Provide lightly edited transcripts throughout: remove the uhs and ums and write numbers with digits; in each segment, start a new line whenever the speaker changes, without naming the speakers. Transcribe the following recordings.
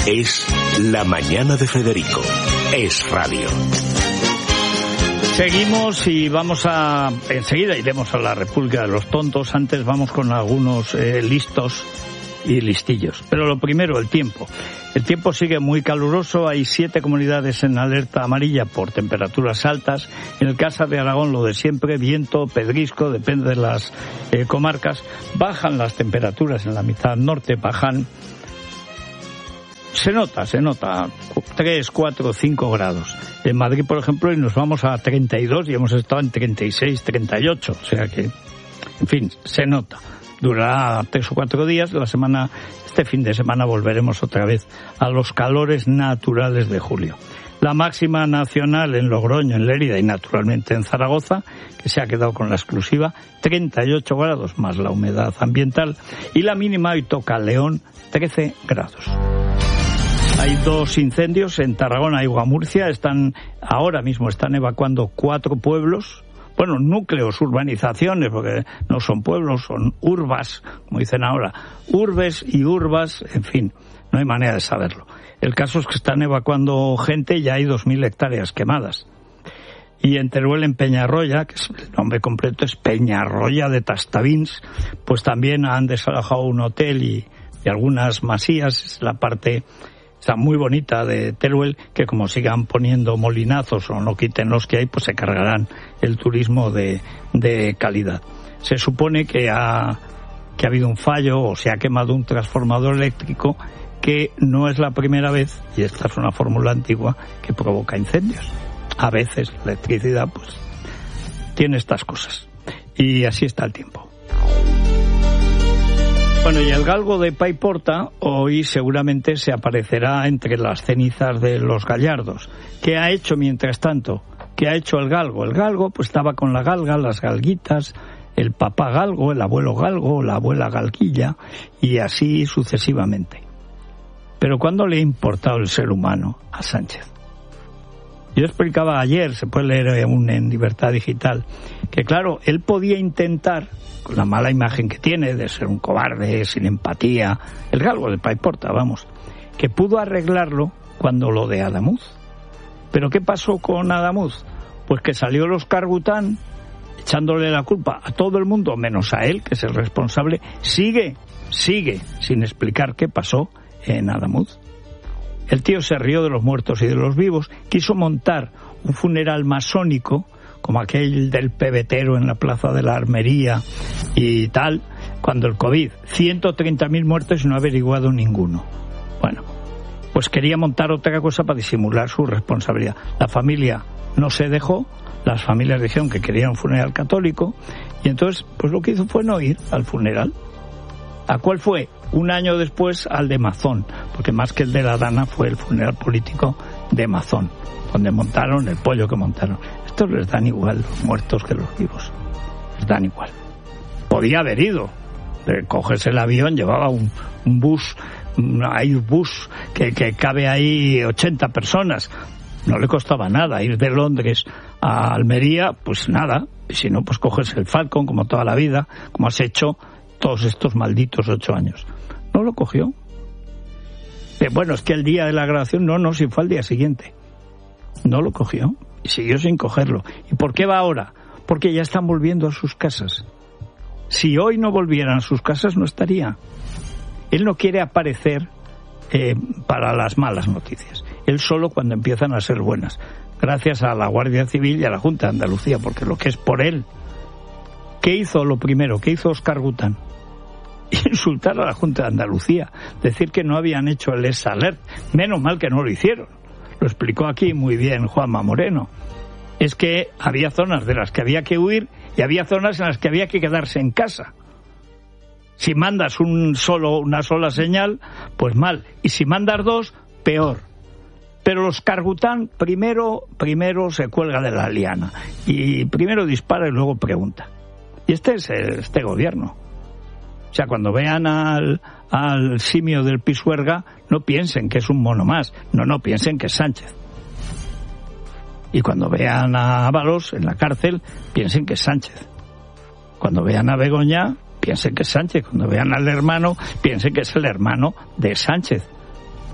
Es La Mañana de Federico. Es radio.
Seguimos y enseguida iremos a la República de los Tontos. Antes vamos con algunos listos y listillos. Pero lo primero, el tiempo. El tiempo sigue muy caluroso. Hay 7 comunidades en alerta amarilla por temperaturas altas. En el caso de Aragón, lo de siempre, viento, pedrisco, depende de las comarcas. Bajan las temperaturas en la mitad norte, bajan. Se nota 3, 4, 5 grados. En Madrid, por ejemplo, y nos vamos a 32 y hemos estado en 36, 38. O sea que, en fin, se nota. Durará 3 o 4 días. Este fin de semana volveremos otra vez a los calores naturales de julio. La máxima nacional en Logroño, en Lérida y naturalmente en Zaragoza, que se ha quedado con la exclusiva, 38 grados más la humedad ambiental. Y la mínima hoy toca León, 13 grados. Hay 2 incendios en Tarragona y Guamurcia. Ahora mismo están evacuando 4 pueblos. Bueno, núcleos, urbanizaciones, porque no son pueblos, son urbas, como dicen ahora. Urbes y urbas, en fin, no hay manera de saberlo. El caso es que están evacuando gente y ya hay 2.000 hectáreas quemadas. Y en Teruel, en Peñarroya, que el nombre completo es Peñarroya de Tastavins, pues también han desalojado un hotel y algunas masías. Es la parte está muy bonita de Teruel, que como sigan poniendo molinazos o no quiten los que hay, pues se cargarán el turismo de calidad. Se supone que ha habido un fallo o se ha quemado un transformador eléctrico, que no es la primera vez, y esta es una fórmula antigua, que provoca incendios. A veces la electricidad pues tiene estas cosas. Y así está el tiempo. Bueno, y el galgo de Paiporta hoy seguramente se aparecerá entre las cenizas de los gallardos. ¿Qué ha hecho mientras tanto? ¿Qué ha hecho el galgo? El galgo pues estaba con la galga, las galguitas, el papá galgo, el abuelo galgo, la abuela galguilla, y así sucesivamente. Pero ¿cuándo le ha importado el ser humano a Sánchez? Yo explicaba ayer, se puede leer en Libertad Digital, que claro, él podía intentar, con la mala imagen que tiene de ser un cobarde, sin empatía, el galgo de Paiporta, vamos, que pudo arreglarlo cuando lo de Adamuz. ¿Pero qué pasó con Adamuz? Pues que salió los Cargután echándole la culpa a todo el mundo, menos a él, que es el responsable. Sigue sin explicar qué pasó en Adamuz. El tío se rió de los muertos y de los vivos, quiso montar un funeral masónico, como aquel del pebetero en la Plaza de la Armería y tal, cuando el COVID, 130.000 muertos y no ha averiguado ninguno. Bueno, pues quería montar otra cosa para disimular su responsabilidad. La familia no se dejó, las familias dijeron que querían un funeral católico, y entonces pues lo que hizo fue no ir al funeral. ¿A cuál fue? Un año después al de Mazón, porque más que el de la Dana fue el funeral político de Mazón, donde montaron el pollo que montaron. Estos les dan igual los muertos que los vivos, les dan igual. Podía haber ido, coges el avión, llevaba un bus, un Airbus que cabe ahí 80 personas, no le costaba nada ir de Londres a Almería, pues nada, y si no, pues coges el Falcon como toda la vida, como has hecho todos estos malditos 8 años. No lo cogió. Bueno, es que el día de la grabación, no, si fue al día siguiente. No lo cogió y siguió sin cogerlo. ¿Y por qué va ahora? Porque ya están volviendo a sus casas. Si hoy no volvieran a sus casas, no estaría. Él no quiere aparecer para las malas noticias. Él solo cuando empiezan a ser buenas. Gracias a la Guardia Civil y a la Junta de Andalucía, porque lo que es por él. ¿Qué hizo lo primero? ¿Qué hizo Óscar Gután? Insultar a la Junta de Andalucía, decir que no habían hecho el ESALERT. Menos mal que no lo hicieron. Lo explicó aquí muy bien Juanma Moreno. Es que había zonas de las que había que huir y había zonas en las que había que quedarse en casa. Si mandas una sola señal, pues mal. Y si mandas 2, peor. Pero los Cargután primero se cuelga de la liana. Y primero dispara y luego pregunta. Y este es este gobierno. O sea, cuando vean al simio del Pisuerga, no piensen que es un mono más. No, piensen que es Sánchez. Y cuando vean a Ábalos en la cárcel, piensen que es Sánchez. Cuando vean a Begoña, piensen que es Sánchez. Cuando vean al hermano, piensen que es el hermano de Sánchez.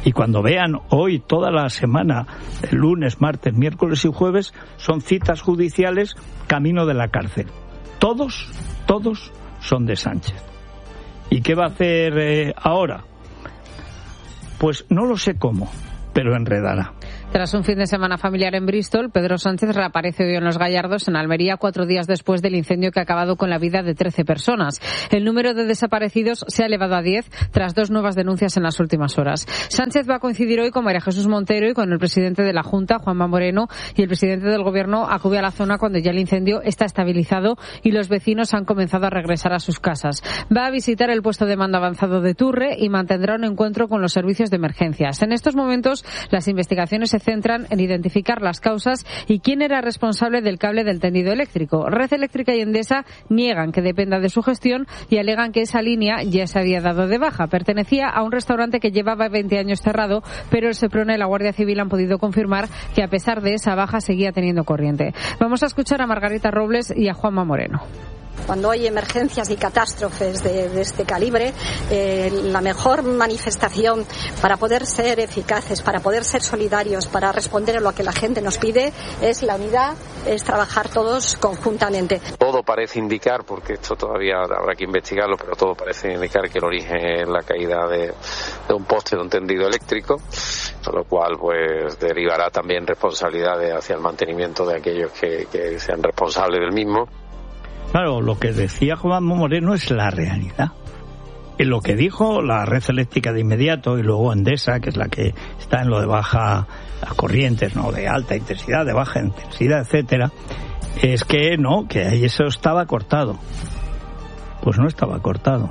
Y cuando vean hoy toda la semana, el lunes, martes, miércoles y jueves, son citas judiciales camino de la cárcel. Todos son de Sánchez. ¿Y qué va a hacer ahora? Pues no lo sé cómo, pero enredará.
Tras un fin de semana familiar en Bristol, Pedro Sánchez reaparece hoy en Los Gallardos, en Almería, 4 días después del incendio que ha acabado con la vida de 13 personas. El número de desaparecidos se ha elevado a 10 tras 2 nuevas denuncias en las últimas horas. Sánchez va a coincidir hoy con María Jesús Montero y con el presidente de la Junta, Juanma Moreno, y el presidente del Gobierno acude a la zona cuando ya el incendio está estabilizado y los vecinos han comenzado a regresar a sus casas. Va a visitar el puesto de mando avanzado de Turre y mantendrá un encuentro con los servicios de emergencias. En estos momentos, las investigaciones se centran en identificar las causas y quién era responsable del cable del tendido eléctrico. Red Eléctrica y Endesa niegan que dependa de su gestión y alegan que esa línea ya se había dado de baja. Pertenecía a un restaurante que llevaba 20 años cerrado, pero el Seprona y la Guardia Civil han podido confirmar que a pesar de esa baja seguía teniendo corriente. Vamos a escuchar a Margarita Robles y a Juanma Moreno.
Cuando hay emergencias y catástrofes de este calibre, la mejor manifestación para poder ser eficaces, para poder ser solidarios, para responder a lo que la gente nos pide, es la unidad, es trabajar todos conjuntamente.
Todo parece indicar, porque esto todavía habrá que investigarlo, pero todo parece indicar que el origen es la caída de un poste de un tendido eléctrico, con lo cual pues derivará también responsabilidades hacia el mantenimiento de aquellos que sean responsables del mismo.
Claro, lo que decía Juanma Moreno es la realidad. Y lo que dijo la Red Eléctrica de inmediato y luego Endesa, que es la que está en lo de baja corrientes, no de alta intensidad, de baja intensidad, etcétera, es que no, que ahí eso estaba cortado. Pues no estaba cortado.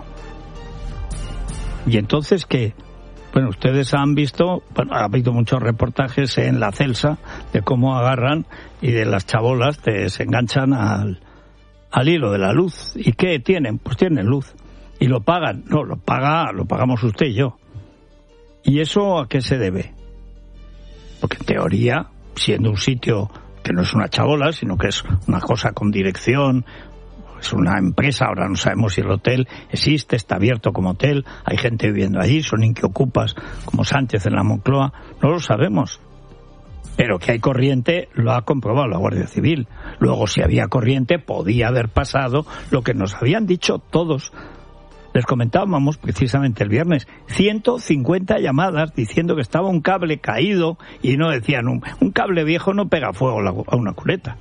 Y entonces, ¿qué? Bueno, ustedes han visto, bueno, ha habido muchos reportajes en la Celsa de cómo agarran y de las chabolas se enganchan al hilo de la luz. ¿Y qué tienen? Pues tienen luz. ¿Y lo pagan? No, lo pagamos usted y yo. ¿Y eso a qué se debe? Porque en teoría, siendo un sitio que no es una chabola, sino que es una cosa con dirección, es una empresa, ahora no sabemos si el hotel existe, está abierto como hotel, hay gente viviendo allí, son inquiocupas como Sánchez en la Moncloa, no lo sabemos. Pero que hay corriente lo ha comprobado la Guardia Civil. Luego, si había corriente, podía haber pasado lo que nos habían dicho todos. Les comentábamos precisamente el viernes, 150 llamadas diciendo que estaba un cable caído y no decían, un cable viejo no pega fuego a una cuneta.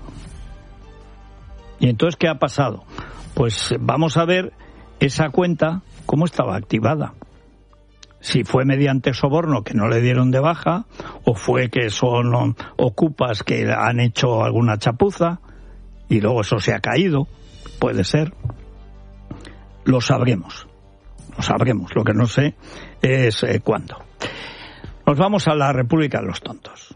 Y entonces, ¿qué ha pasado? Pues vamos a ver esa cuenta, cómo estaba activada. Si fue mediante soborno que no le dieron de baja, o fue que son ocupas que han hecho alguna chapuza y luego eso se ha caído, puede ser. Lo sabremos. Lo que no sé es cuándo. Nos vamos a la República de los Tontos.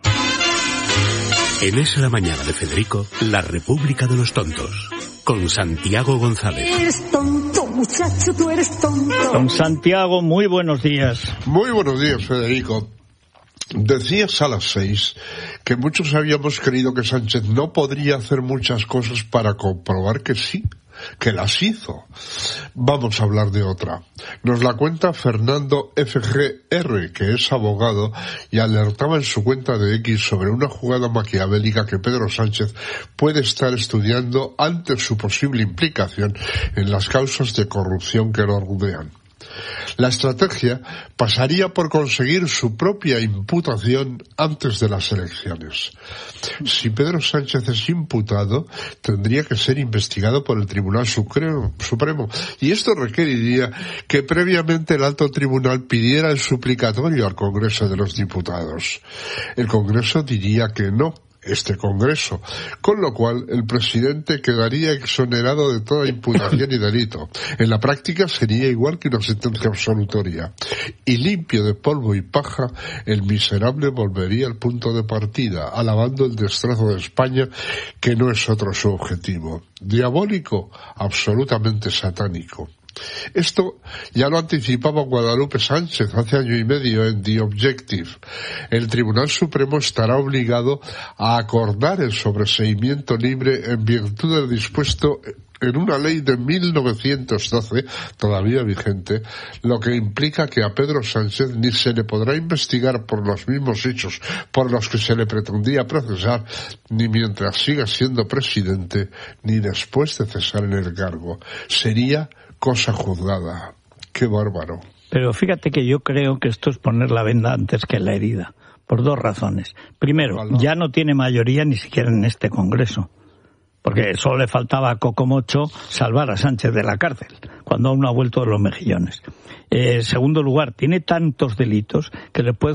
En Es la Mañana de Federico, la República de los Tontos, con Santiago González.
Eres tonto, muchacho, tú eres tonto.
Don Santiago, muy buenos días.
Muy buenos días, Federico. Decías a las 6 que muchos habíamos creído que Sánchez no podría hacer muchas cosas para comprobar que sí, que las hizo. Vamos a hablar de otra. Nos la cuenta Fernando FGR, que es abogado, y alertaba en su cuenta de X sobre una jugada maquiavélica que Pedro Sánchez puede estar estudiando ante su posible implicación en las causas de corrupción que lo rodean. La estrategia pasaría por conseguir su propia imputación antes de las elecciones. Si Pedro Sánchez es imputado, tendría que ser investigado por el Tribunal Supremo, y esto requeriría que previamente el alto tribunal pidiera el suplicatorio al Congreso de los Diputados. El Congreso diría que no, este Congreso, con lo cual el presidente quedaría exonerado de toda imputación y delito. En la práctica sería igual que una sentencia absolutoria. Y limpio de polvo y paja, el miserable volvería al punto de partida, alabando el destrozo de España, que no es otro su objetivo. Diabólico, absolutamente satánico. Esto ya lo anticipaba Guadalupe Sánchez hace año y medio en The Objective. El Tribunal Supremo estará obligado a acordar el sobreseimiento libre en virtud del dispuesto en una ley de 1912, todavía vigente, lo que implica que a Pedro Sánchez ni se le podrá investigar por los mismos hechos por los que se le pretendía procesar, ni mientras siga siendo presidente, ni después de cesar en el cargo. Sería cosa juzgada. ¡Qué bárbaro!
Pero fíjate que yo creo que esto es poner la venda antes que la herida, por dos razones. Primero, ya no tiene mayoría ni siquiera en este Congreso, porque solo le faltaba a Coco Mocho salvar a Sánchez de la cárcel, cuando aún no ha vuelto de los mejillones. Segundo lugar, tiene tantos delitos que le puede